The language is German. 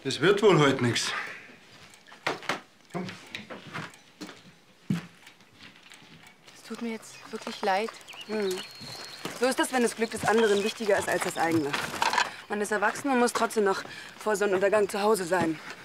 Das wird wohl heute nichts. Komm. Es tut mir jetzt wirklich leid. So ist das, wenn das Glück des anderen wichtiger ist als das eigene. Man ist erwachsen und muss trotzdem noch vor Sonnenuntergang zu Hause sein.